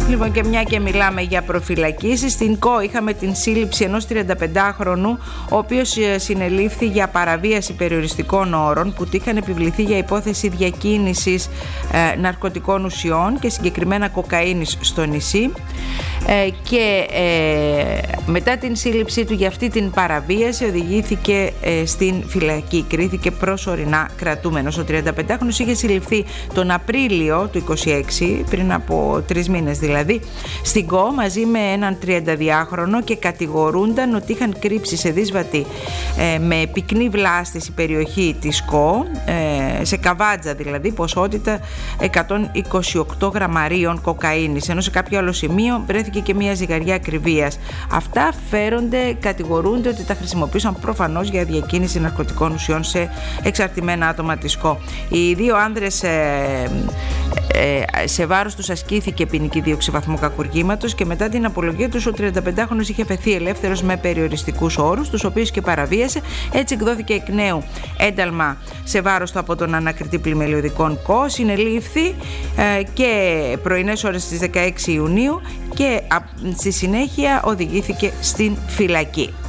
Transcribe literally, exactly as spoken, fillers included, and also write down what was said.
Λοιπόν, και μια και μιλάμε για προφυλακίσεις, στην ΚΟ είχαμε την σύλληψη ενός τριανταπεντάχρονου, ο οποίος συνελήφθη για παραβίαση περιοριστικών όρων που του είχαν επιβληθεί για υπόθεση διακίνησης ε, ναρκωτικών ουσιών και συγκεκριμένα κοκαίνης στο νησί. Ε, και ε, μετά την σύλληψή του για αυτή την παραβίαση οδηγήθηκε ε, στην φυλακή, κρίθηκε προσωρινά κρατούμενος. Ο τριανταπεντάχρονος είχε συλληφθεί τον Απρίλιο του είκοσι έξι, πριν από τρεις μήνες δηλαδή, στην ΚΟ μαζί με έναν τριανταδυάχρονο και κατηγορούνταν ότι είχαν κρύψει σε δύσβατη ε, με πυκνή βλάστη στην περιοχή της ΚΟ, ε, σε καβάτζα δηλαδή, ποσότητα εκατόν είκοσι οκτώ γραμμαρίων κοκαίνης, ενώ σε κάποιο άλλο σημείο βρέθηκε και μια ζυγαριά ακριβίας. Αυτά φέρονται, κατηγορούνται ότι τα χρησιμοποίησαν προφανώς για διακίνηση ναρκωτικών ουσιών σε εξαρτημένα άτομα της ΚΟ. Οι δύο άνδρες ε, ε, σε βάρος τους ασκήθηκε ποινική δίωξη βαθμού κακουργήματος και μετά την απολογία τους ο τριανταπεντάχρονος είχε φεθεί ελεύθερος με περιοριστικούς όρους, τους οποίους και παραβίασε. Έτσι εκδόθηκε εκ νέου ένταλμα σε βάρος του από τον ανακριτή πλημελιωδικών ΚΟ, συνελήφθη ε, και πρωινές ώρες της δεκαέξι Ιουνίου και στη συνέχεια οδηγήθηκε στην φυλακή.